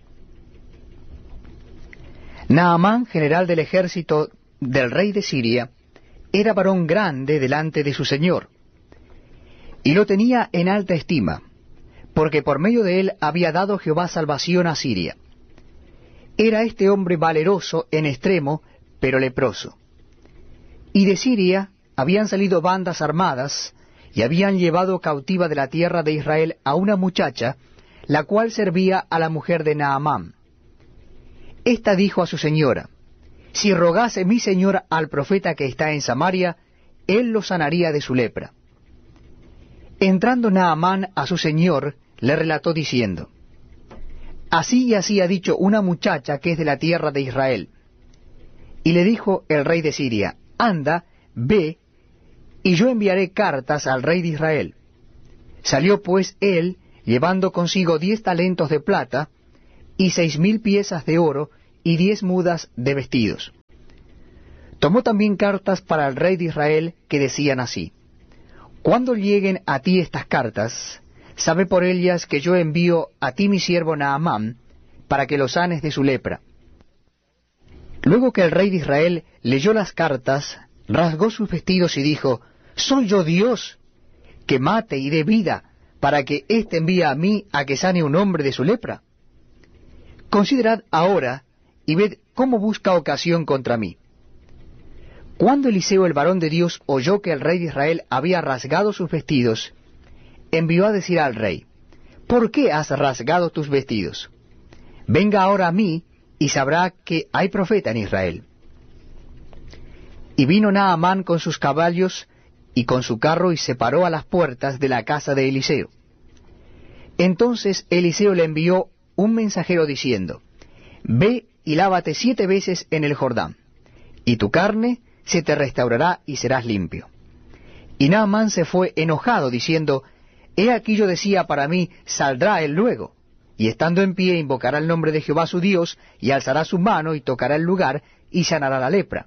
Naamán, general del ejército del rey de Siria, era varón grande delante de su señor, y lo tenía en alta estima, porque por medio de él había dado Jehová salvación a Siria. Era este hombre valeroso en extremo, pero leproso. Y de Siria habían salido bandas armadas, y habían llevado cautiva de la tierra de Israel a una muchacha, la cual servía a la mujer de Naamán. Esta dijo a su señora: Si rogase mi señor al profeta que está en Samaria, él lo sanaría de su lepra. Entrando Naamán a su señor, le relató diciendo: Así y así ha dicho una muchacha que es de la tierra de Israel. Y le dijo el rey de Siria: Anda, ve, y yo enviaré cartas al rey de Israel. Salió pues él, llevando consigo diez talentos de plata, y seis mil piezas de oro, y diez mudas de vestidos. Tomó también cartas para el rey de Israel, que decían así: Cuando lleguen a ti estas cartas, sabe por ellas que yo envío a ti mi siervo Naamán, para que lo sanes de su lepra. Luego que el rey de Israel leyó las cartas, rasgó sus vestidos y dijo: ¿Soy yo Dios, que mate y dé vida, para que éste envíe a mí a que sane un hombre de su lepra? Considerad ahora, y ved cómo busca ocasión contra mí. Cuando Eliseo el varón de Dios oyó que el rey de Israel había rasgado sus vestidos, envió a decir al rey: ¿Por qué has rasgado tus vestidos? Venga ahora a mí, y sabrá que hay profeta en Israel. Y vino Naamán con sus caballos y con su carro, y se paró a las puertas de la casa de Eliseo. Entonces Eliseo le envió un mensajero diciendo: Ve y lávate siete veces en el Jordán, y tu carne se te restaurará y serás limpio. Y Naamán se fue enojado, diciendo: He aquí yo decía para mí, saldrá él luego, y estando en pie invocará el nombre de Jehová su Dios, y alzará su mano y tocará el lugar, y sanará la lepra.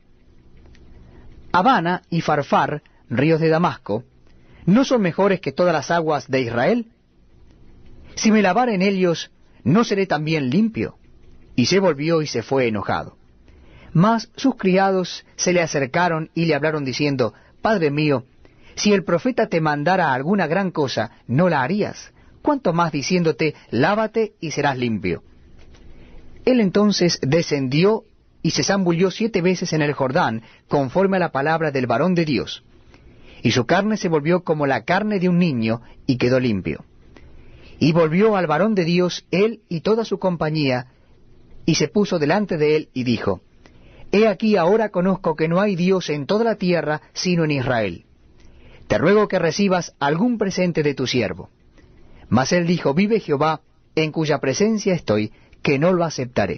Abana y Farfar, ríos de Damasco, ¿no son mejores que todas las aguas de Israel? Si me lavare en ellos, ¿no seré también limpio? Y se volvió y se fue enojado. Mas sus criados se le acercaron y le hablaron diciendo: Padre mío, si el profeta te mandara alguna gran cosa, ¿no la harías? ¿Cuánto más diciéndote: lávate y serás limpio? Él entonces descendió y se zambulló siete veces en el Jordán, conforme a la palabra del varón de Dios. Y su carne se volvió como la carne de un niño, y quedó limpio. Y volvió al varón de Dios él y toda su compañía, y se puso delante de él, y dijo: He aquí ahora conozco que no hay Dios en toda la tierra, sino en Israel. Te ruego que recibas algún presente de tu siervo. Mas él dijo: Vive Jehová, en cuya presencia estoy, que no lo aceptaré.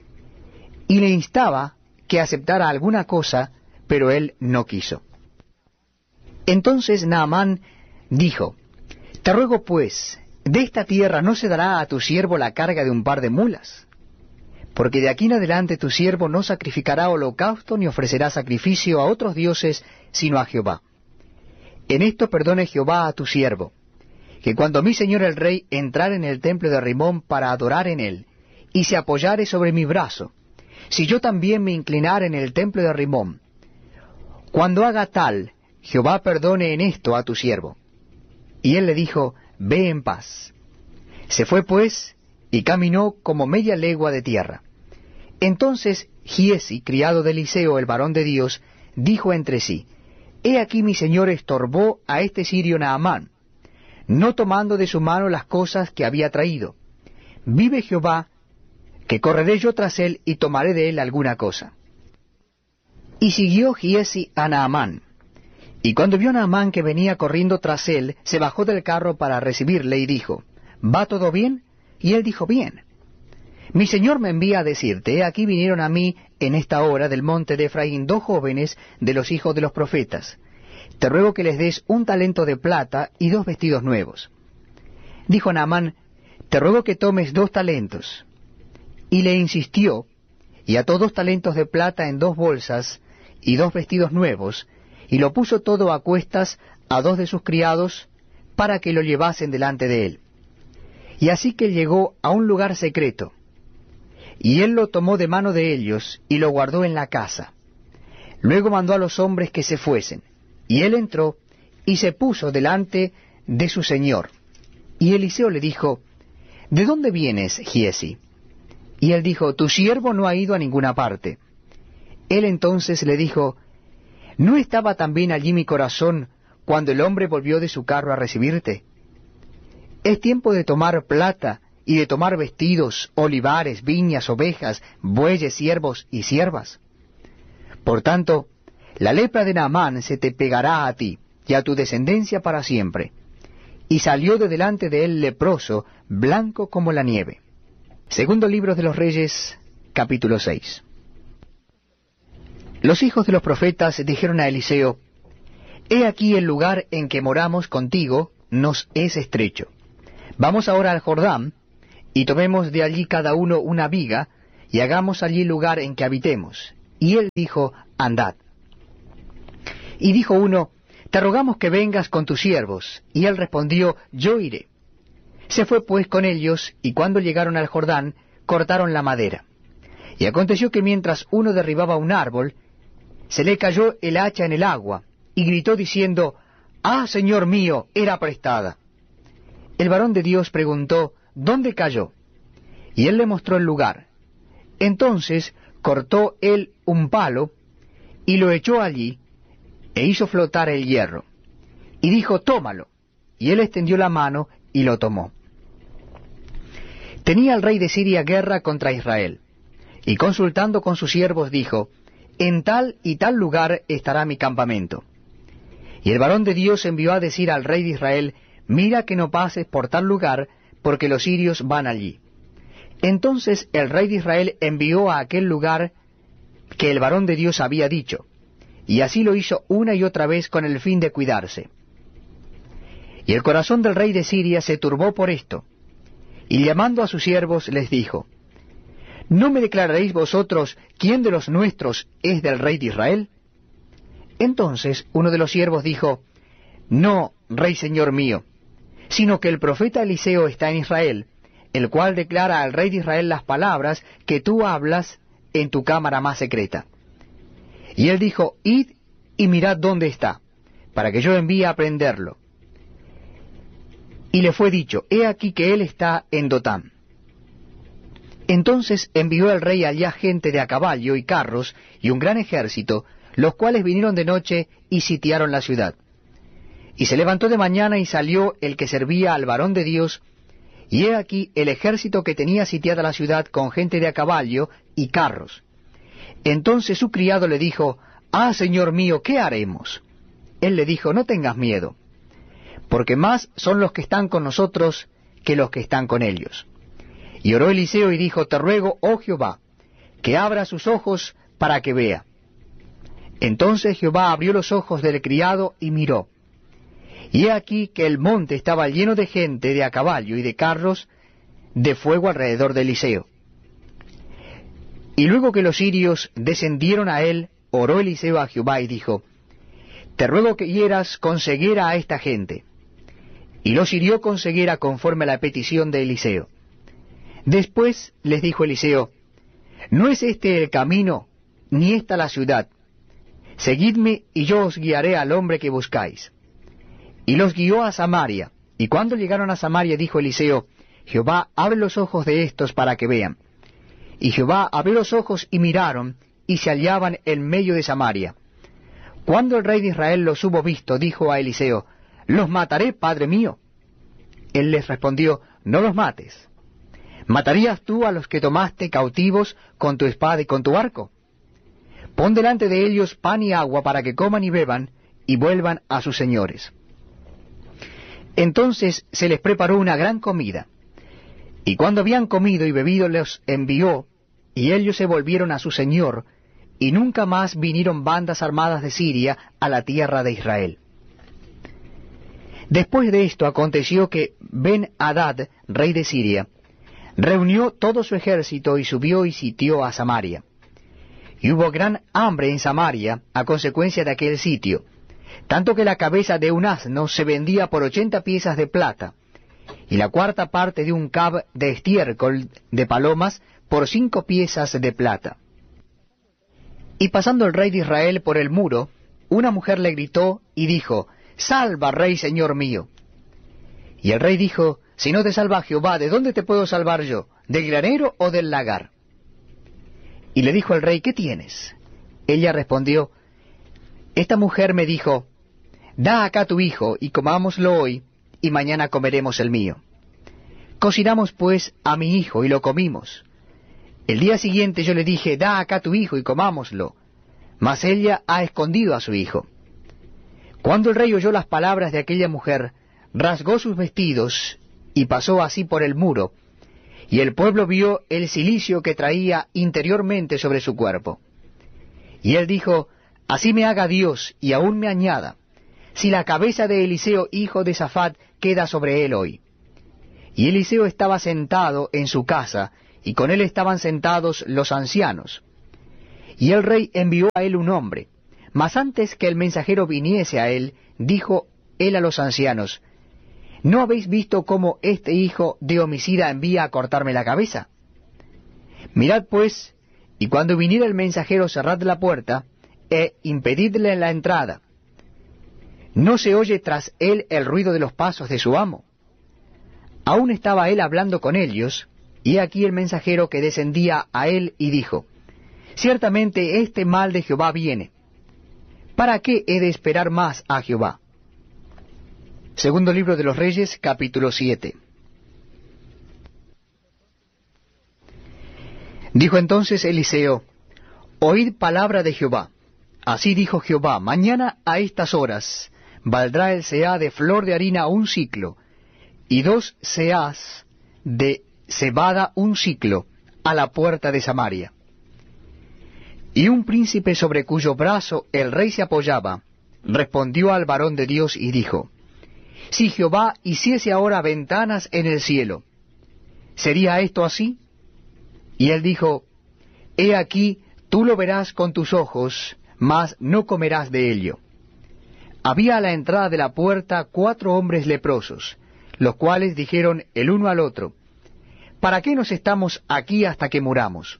Y le instaba que aceptara alguna cosa, pero él no quiso. Entonces Naamán dijo: Te ruego pues, de esta tierra no se dará a tu siervo la carga de un par de mulas, porque de aquí en adelante tu siervo no sacrificará holocausto ni ofrecerá sacrificio a otros dioses, sino a Jehová. En esto perdone Jehová a tu siervo, que cuando mi señor el rey entrare en el templo de Rimón para adorar en él, y se apoyare sobre mi brazo, si yo también me inclinare en el templo de Rimón, cuando haga tal, Jehová perdone en esto a tu siervo. Y él le dijo: Ve en paz. Se fue pues, y caminó como media legua de tierra. Entonces Giesi, criado de Eliseo el varón de Dios, dijo entre sí: He aquí mi señor estorbó a este sirio Naamán, no tomando de su mano las cosas que había traído. Vive Jehová, que correré yo tras él y tomaré de él alguna cosa. Y siguió Giesi a Naamán. Y cuando vio Naamán que venía corriendo tras él, se bajó del carro para recibirle y dijo: ¿Va todo bien? Y él dijo: Bien. Mi señor me envía a decirte: he aquí vinieron a mí en esta hora del monte de Efraín dos jóvenes de los hijos de los profetas. Te ruego que les des un talento de plata y dos vestidos nuevos. Dijo Naamán: Te ruego que tomes dos talentos. Y le insistió, y ató dos talentos de plata en dos bolsas y dos vestidos nuevos, y lo puso todo a cuestas a dos de sus criados, para que lo llevasen delante de él. Y así que llegó a un lugar secreto, y él lo tomó de mano de ellos, y lo guardó en la casa. Luego mandó a los hombres que se fuesen, y él entró, y se puso delante de su señor. Y Eliseo le dijo: ¿De dónde vienes, Giesi? Y él dijo: Tu siervo no ha ido a ninguna parte. Él entonces le dijo: ¿No estaba también allí mi corazón cuando el hombre volvió de su carro a recibirte? Es tiempo de tomar plata y de tomar vestidos, olivares, viñas, ovejas, bueyes, siervos y siervas. Por tanto, la lepra de Naamán se te pegará a ti y a tu descendencia para siempre. Y salió de delante de él leproso, blanco como la nieve. Segundo libro de los Reyes, capítulo seis. Los hijos de los profetas dijeron a Eliseo: He aquí el lugar en que moramos contigo, nos es estrecho. Vamos ahora al Jordán, y tomemos de allí cada uno una viga, y hagamos allí lugar en que habitemos. Y él dijo, andad. Y dijo uno, te rogamos que vengas con tus siervos. Y él respondió, yo iré. Se fue pues con ellos, y cuando llegaron al Jordán, cortaron la madera. Y aconteció que mientras uno derribaba un árbol, se le cayó el hacha en el agua, y gritó diciendo, ¡ah, Señor mío, era prestada! El varón de Dios preguntó, ¿dónde cayó? Y él le mostró el lugar. Entonces cortó él un palo, y lo echó allí, e hizo flotar el hierro. Y dijo, tómalo. Y él extendió la mano, y lo tomó. Tenía el rey de Siria guerra contra Israel, y consultando con sus siervos dijo, en tal y tal lugar estará mi campamento. Y el varón de Dios envió a decir al rey de Israel, mira que no pases por tal lugar, porque los sirios van allí. Entonces el rey de Israel envió a aquel lugar que el varón de Dios había dicho, y así lo hizo una y otra vez con el fin de cuidarse. Y el corazón del rey de Siria se turbó por esto, y llamando a sus siervos les dijo, ¿no me declararéis vosotros quién de los nuestros es del rey de Israel? Entonces uno de los siervos dijo, no, rey señor mío, sino que el profeta Eliseo está en Israel, el cual declara al rey de Israel las palabras que tú hablas en tu cámara más secreta. Y él dijo, id y mirad dónde está, para que yo envíe a prenderlo. Y le fue dicho, he aquí que él está en Dotán. Entonces envió el rey allá gente de a caballo y carros y un gran ejército, los cuales vinieron de noche y sitiaron la ciudad. Y se levantó de mañana y salió el que servía al varón de Dios, y he aquí el ejército que tenía sitiada la ciudad con gente de a caballo y carros. Entonces su criado le dijo, ah, señor mío, ¿qué haremos? Él le dijo, no tengas miedo, porque más son los que están con nosotros que los que están con ellos. Y oró Eliseo y dijo, te ruego, oh Jehová, que abra sus ojos para que vea. Entonces Jehová abrió los ojos del criado y miró. Y he aquí que el monte estaba lleno de gente de a caballo y de carros de fuego alrededor de Eliseo. Y luego que los sirios descendieron a él, oró Eliseo a Jehová y dijo, te ruego que hieras con ceguera a esta gente. Y los hirió con ceguera conforme a la petición de Eliseo. Después les dijo Eliseo, no es este el camino, ni esta la ciudad. Seguidme y yo os guiaré al hombre que buscáis. Y los guió a Samaria, y cuando llegaron a Samaria dijo Eliseo, Jehová, abre los ojos de estos para que vean. Y Jehová abrió los ojos y miraron, y se hallaban en medio de Samaria. Cuando el rey de Israel los hubo visto, dijo a Eliseo, ¿los mataré, padre mío? Él les respondió, no los mates. ¿Matarías tú a los que tomaste cautivos con tu espada y con tu arco? Pon delante de ellos pan y agua para que coman y beban, y vuelvan a sus señores. Entonces se les preparó una gran comida, y cuando habían comido y bebido los envió, y ellos se volvieron a su señor, y nunca más vinieron bandas armadas de Siria a la tierra de Israel. Después de esto aconteció que Ben-Hadad, rey de Siria, reunió todo su ejército y subió y sitió a Samaria. Y hubo gran hambre en Samaria a consecuencia de aquel sitio, tanto que la cabeza de un asno se vendía por ochenta piezas de plata, y la cuarta parte de un cab de estiércol de palomas por cinco piezas de plata. Y pasando el rey de Israel por el muro, una mujer le gritó y dijo, Salva, rey, señor mío. Y el rey dijo, Si no te salva Jehová, ¿de dónde te puedo salvar yo? ¿Del granero o del lagar? Y le dijo el rey, ¿qué tienes? Ella respondió, Esta mujer me dijo, Da acá tu hijo, y comámoslo hoy, y mañana comeremos el mío. Cocinamos pues a mi hijo, y lo comimos. El día siguiente yo le dije, Da acá tu hijo, y comámoslo. Mas ella ha escondido a su hijo. Cuando el rey oyó las palabras de aquella mujer, rasgó sus vestidos, y pasó así por el muro, y el pueblo vio el cilicio que traía interiormente sobre su cuerpo. Y él dijo, Así me haga Dios, y aún me añada, si la cabeza de Eliseo, hijo de Safat, queda sobre él hoy. Y Eliseo estaba sentado en su casa, y con él estaban sentados los ancianos. Y el rey envió a él un hombre, mas antes que el mensajero viniese a él, dijo él a los ancianos, ¿no habéis visto cómo este hijo de homicida envía a cortarme la cabeza? Mirad pues, y cuando viniera el mensajero cerrad la puerta, e impedidle la entrada. ¿No se oye tras él el ruido de los pasos de su amo? Aún estaba él hablando con ellos, y aquí el mensajero que descendía a él y dijo, ciertamente este mal de Jehová viene. ¿Para qué he de esperar más a Jehová? Segundo libro de los Reyes, capítulo siete. Dijo entonces Eliseo, oíd palabra de Jehová. Así dijo Jehová, mañana a estas horas valdrá el seah de flor de harina un siclo, y dos seahs de cebada un siclo, a la puerta de Samaria. Y un príncipe sobre cuyo brazo el rey se apoyaba, respondió al varón de Dios y dijo, si Jehová hiciese ahora ventanas en el cielo, ¿sería esto así? Y él dijo, he aquí, tú lo verás con tus ojos, mas no comerás de ello. Había a la entrada de la puerta cuatro hombres leprosos, los cuales dijeron el uno al otro, ¿para qué nos estamos aquí hasta que muramos?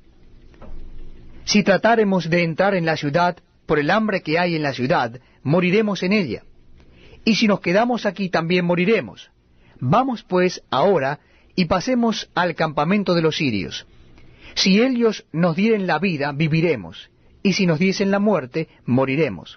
Si tratáremos de entrar en la ciudad, por el hambre que hay en la ciudad, moriremos en ella. Y si nos quedamos aquí también moriremos. Vamos pues ahora y pasemos al campamento de los sirios. Si ellos nos dieren la vida, viviremos, y si nos diesen la muerte, moriremos.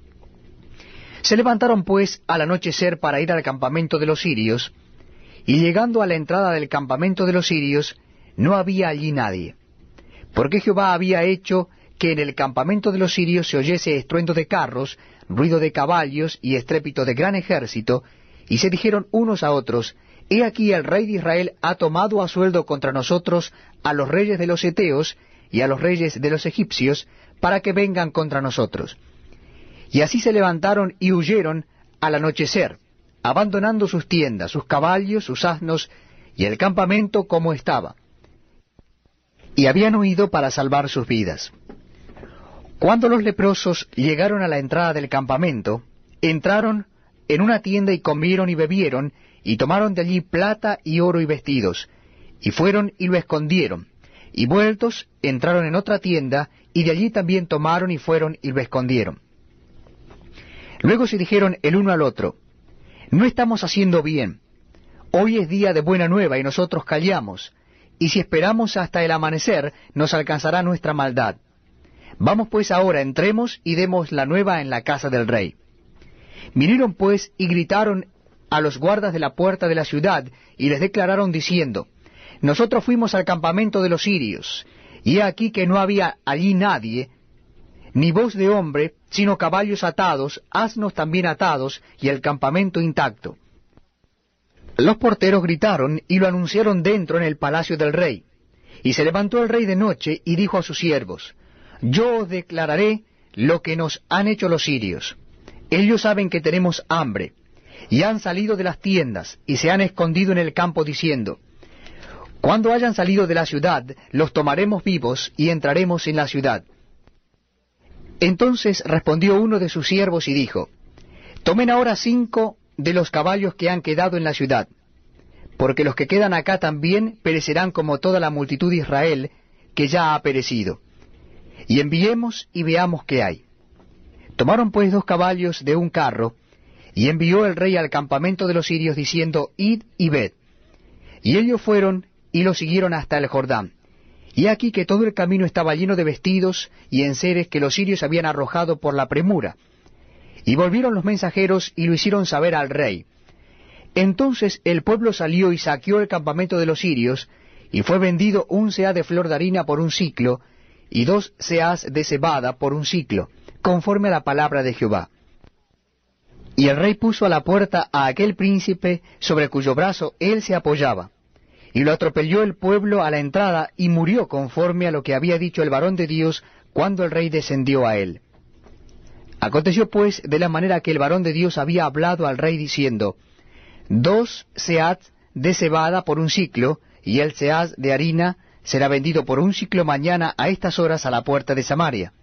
Se levantaron pues al anochecer para ir al campamento de los sirios, y llegando a la entrada del campamento de los sirios, no había allí nadie, porque Jehová había hecho que en el campamento de los sirios se oyese estruendo de carros, ruido de caballos y estrépito de gran ejército, y se dijeron unos a otros, he aquí el rey de Israel ha tomado a sueldo contra nosotros a los reyes de los heteos y a los reyes de los egipcios, para que vengan contra nosotros. Y así se levantaron y huyeron al anochecer, abandonando sus tiendas, sus caballos, sus asnos, y el campamento como estaba. Y habían huido para salvar sus vidas. Cuando los leprosos llegaron a la entrada del campamento, entraron en una tienda y comieron y bebieron, y tomaron de allí plata y oro y vestidos, y fueron y lo escondieron, y vueltos entraron en otra tienda, y de allí también tomaron y fueron y lo escondieron. Luego se dijeron el uno al otro, no estamos haciendo bien, hoy es día de buena nueva y nosotros callamos, y si esperamos hasta el amanecer nos alcanzará nuestra maldad. Vamos pues ahora, entremos y demos la nueva en la casa del rey. Vinieron pues y gritaron a los guardas de la puerta de la ciudad, y les declararon diciendo, nosotros fuimos al campamento de los sirios, y he aquí que no había allí nadie, ni voz de hombre, sino caballos atados, asnos también atados, y el campamento intacto. Los porteros gritaron y lo anunciaron dentro en el palacio del rey. Y se levantó el rey de noche y dijo a sus siervos, yo os declararé lo que nos han hecho los sirios. Ellos saben que tenemos hambre, y han salido de las tiendas, y se han escondido en el campo diciendo, cuando hayan salido de la ciudad, los tomaremos vivos y entraremos en la ciudad. Entonces respondió uno de sus siervos y dijo, tomen ahora cinco de los caballos que han quedado en la ciudad, porque los que quedan acá también perecerán como toda la multitud de Israel, que ya ha perecido. Y enviemos y veamos qué hay. Tomaron pues dos caballos de un carro, y envió el rey al campamento de los sirios, diciendo, id y ved. Y ellos fueron y lo siguieron hasta el Jordán. Y aquí que todo el camino estaba lleno de vestidos y enseres que los sirios habían arrojado por la premura. Y volvieron los mensajeros y lo hicieron saber al rey. Entonces el pueblo salió y saqueó el campamento de los sirios, y fue vendido un seah de flor de harina por un siclo, y dos seahs de cebada por un siclo, conforme a la palabra de Jehová. Y el rey puso a la puerta a aquel príncipe sobre cuyo brazo él se apoyaba, y lo atropelló el pueblo a la entrada, y murió conforme a lo que había dicho el varón de Dios cuando el rey descendió a él. Aconteció pues de la manera que el varón de Dios había hablado al rey diciendo, dos sead de cebada por un siclo, y el sead de harina será vendido por un siclo mañana a estas horas a la puerta de Samaria.